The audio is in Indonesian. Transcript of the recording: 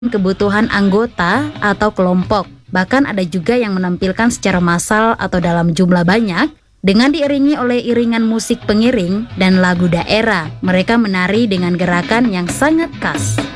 kebutuhan anggota atau kelompok. Bahkan ada juga yang menampilkan secara massal atau dalam jumlah banyak dengan diiringi oleh iringan musik pengiring dan lagu daerah. Mereka menari dengan gerakan yang sangat khas.